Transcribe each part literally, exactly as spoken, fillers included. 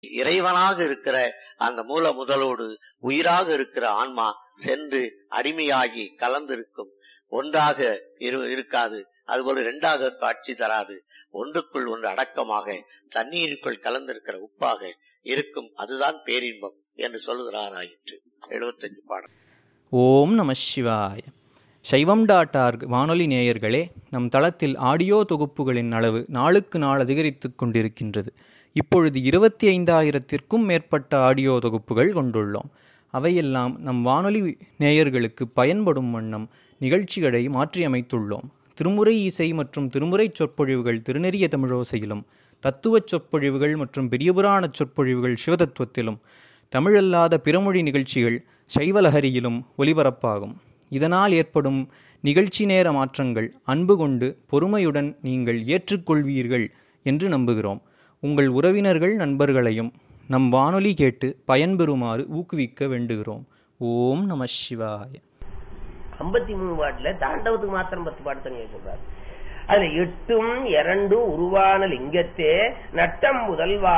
இறைவனாக இருக்கிற அந்த மூல முதலோடு உயிராக இருக்கிற ஆன்மா சென்று அடிமையாகி கலந்திருக்கும். ஒன்றாக இருக்காது, அதுபோல இரண்டாக காட்சி தராது. ஒன்றுக்குள் ஒன்று அடக்கமாக தண்ணீருக்குள் கலந்திருக்கிற உப்பாக இருக்கும். அதுதான் பேரின்பம் என்று சொல்லுகிறார். ஆயிற்று எழுபத்தஞ்சு பாடல். ஓம் நம சிவாய. சைவம் டாட் ஆர்க் வானொலி நேயர்களே, நம் தளத்தில் ஆடியோ தொகுப்புகளின் அளவு நாளுக்கு நாள் அதிகரித்து கொண்டிருக்கின்றது. இப்பொழுது இருபத்தி ஐந்தாயிரத்திற்கும் மேற்பட்ட ஆடியோ தொகுப்புகள் கொண்டுள்ளோம். அவையெல்லாம் நம் வானொலி நேயர்களுக்கு பயன்படும் வண்ணம் நிகழ்ச்சிகளை மாற்றியமைத்துள்ளோம். திருமுறை இசை மற்றும் திருமுறை சொற்பொழிவுகள் திருநெறிய தமிழோசையிலும், தத்துவச் சொற்பொழிவுகள் மற்றும் பெரியபுராண சொற்பொழிவுகள் சிவதத்துவத்திலும், தமிழல்லாத பிறமொழி நிகழ்ச்சிகள் சைவலஹரியிலும் ஒலிபரப்பாகும். இதனால் ஏற்படும் நிகழ்ச்சி நேர மாற்றங்கள் அன்பு கொண்டு பொறுமையுடன் நீங்கள் ஏற்றுக்கொள்வீர்கள் என்று நம்புகிறோம். உங்கள் உறவினர்கள் நண்பர்களையும் நம் வானொலி கேட்டு பயன்பெறுமாறு ஊக்குவிக்க வேண்டுகிறோம். ஓம் நம சிவாய. ஐம்பத்தி மூணு பாட்டுல தாண்டவத்துக்கு மாத்திரம் பத்து பாட்டு தனியாக சொல்றாரு. அதுல எட்டும் இரண்டும் உருவான லிங்கத்தே நட்டம் முதல்வா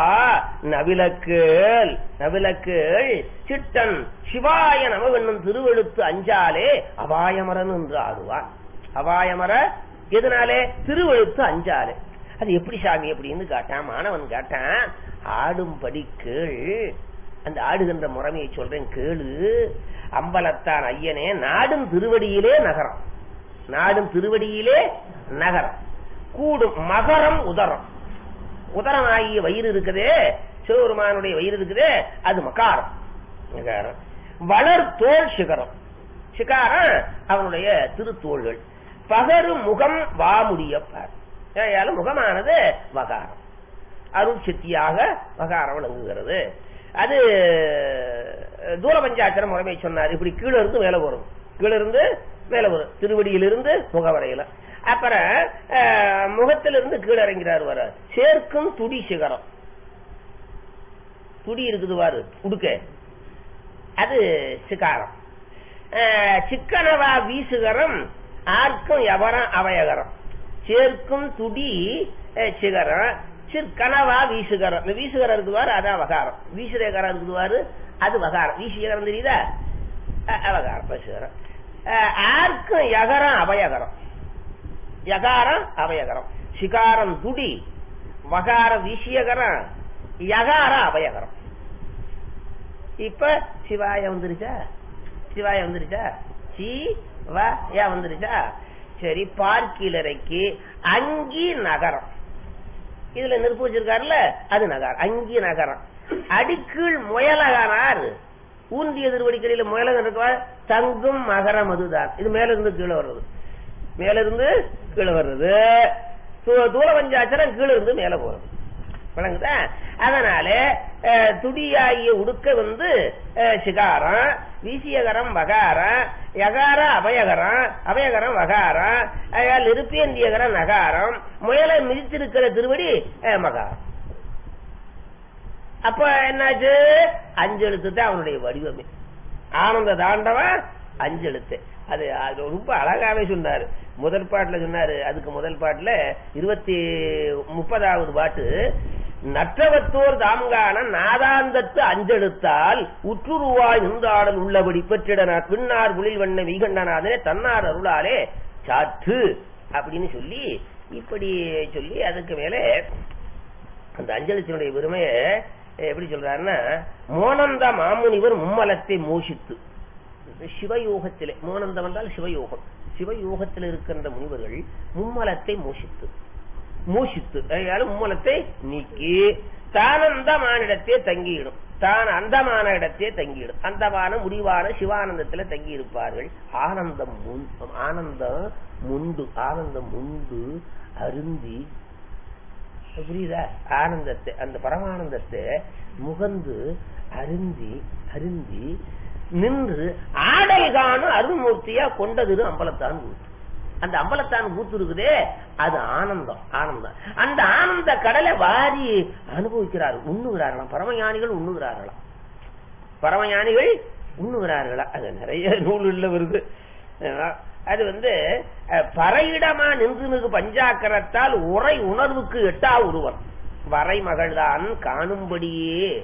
நவிலக்கேள் நவிலக்கேள் சிட்டன் சிவாய நமவென்னும் திருவெழுத்து அஞ்சாலே அபாயமரன் என்று ஆடுவான். அபாயமர எதனாலே? திருவெழுத்து அஞ்சாலே. அது எப்படி சாமி அப்படின்னு கேட்டான். மாணவன் கேட்டான். ஆடும்படி கேள், அந்த ஆடுகின்ற முறைமையை சொல்றேன் கேளு. அம்பலத்தான் ஐயனே நாடும் திருவடியிலே நகரம், நாடும் திருவடியிலே நகரம். கூடும் மகரம் உதரம், உதரம் ஆகிய வயிறு இருக்குதே, சிவபெருமானுடைய வயிறு இருக்குதே, அது மகாரம். மகாரம் வளர் தோல் சிகரம், சிகாரம் அவனுடைய திருத்தோள்கள். பகரு முகம் வாமுடியப்பார், முகமானது வகாரம், அருள் சக்தியாக வகாரம் விளங்குகிறது. அது தூர பஞ்சாட்சர முறைமை சொன்னார். இப்படி கீழே இருந்து மேல வரும், கீழே இருந்து மேல வரும், திருவடியிலிருந்து முகவரையில. அப்புறம் முகத்திலிருந்து கீழே இறங்கிறார் வர. சேர்க்கும் துடி சிகரம், துடி இருக்குது வாரு உடுக்க, அது சிகாரம். சிக்கனவா வீசுகரம் ஆர்க்கும் எவரம் அவயகரம். சேர்க்கும் துடி சிகரம், சிற்கனவா வீசுகரம். வீசுகரம் இருக்குவாரு அதான் வகாரம். வீசுரேகரம் இருக்குவாரு அது வகாரம். வீசுகரம் தெரியுதா? அவகாரம் பசுகரம். ஆர்க்கும் யகரம் அபயகரம், யகாரம் அபயகரம். சிகாரம் துடி, வகார வீசியகரம், யகாரம் அபயகரம். இப்ப சிவாய வந்துருச்சா? சிவாய வந்துருச்சா? சி வா யா வந்துருச்சா? சரி. பார்க்கிலரைக்கு அங்கி நகரம், இதுல நெருப்பு வச்சிருக்காருல்ல அது நகரம், அங்கி நகரம். அடிக்கீழ் முயலகனார், ஊந்திய திருவடிக்கடியில முயலகன் இருக்குவார். தங்கும் மகரம் அதுதான். இது மேல இருந்து கீழே வர்றது, மேல இருந்து கீழே வர்றது. தூர பஞ்சாட்சரம் கீழே இருந்து மேல போறது, விளங்குதா? அதனால துடியாகிய உடுக்க வந்து சிகாரம், வீசியகரம் வகாரம், யகார அபயகரம், அபயகரம் வகாரம், அயால் இருப்பியந்தியகரம் நகாரம், முயலை மிதித்திருக்கிற திருவடி மகாரம். அப்ப என்னாச்சு? அஞ்செழுத்து தான் அவனுடைய வடிவமே. ஆனந்த தாண்டவன் அஞ்செழுத்து. அது ரொம்ப அழகாவே சொன்னாரு. முதல் பாட்டுல சொன்னாரு. அதுக்கு முதல் பாட்டுல இருபத்தி முப்பதாவது பாட்டு, நற்றவத்தோர் தாம்கான நாதாந்தத்து அஞ்செழுத்தால் உற்றுருவாய் நின்றாடல் உள்ளபடி பெற்றிடனார் பின்னார் குளில் வண்ண வீகண்டனாதனே தன்னார் அருளாலே சாற்று அப்படின்னு சொல்லி இப்படி சொல்லி அதுக்கு மேல அந்த அஞ்செழுத்தினுடைய பெருமைய எப்படி சொல்றாருன்னா, மோனந்த மாமுனிவர் மும்மலத்தை மோஷித்து, சிவயோகத்திலே மோனந்தம் என்றால் சிவயோகம், சிவயோகத்தில் இருக்கின்ற முனிவர்கள் மும்மலத்தை மோஷித்து மூஷித்து மும்மலத்தை நீக்கி தானந்தமான இடத்தே தங்கியிடும், தான் அந்தமான இடத்தே தங்கியிடும், அந்தமான முடிவான சிவானந்தத்தில் தங்கி இருப்பார்கள். ஆனந்தம் ஆனந்தம் முண்டு ஆனந்தம் முண்டு அருந்தி, புரியுதா? ஆனந்தத்தை அந்த பரமானந்தத்தை முகந்து அருந்தி அருந்தி நின்று ஆடல் காணும் அருள்மூர்த்தியா கொண்டது அம்பலத்தான் கூத்து. அந்த அம்பலத்தான் கூத்து இருக்குதே அது ஆனந்தம். ஆனந்தம் அந்த ஆனந்த கடலை வாரி அனுபவிக்கிறார்கள், உண்ணுகிறார்களாம். பரமஞானிகள் உண்ணுகிறார்களாம், பரமஞானிகள் உண்ணுகிறார்களா? அது நிறைய நூல்ல வருது. அது வந்து பறையிடமா நின்று மிகு பஞ்சாக்கரத்தால் உரை உணர்வுக்கு எட்டா உருவன். வரைமகள்தான் காணும்படியே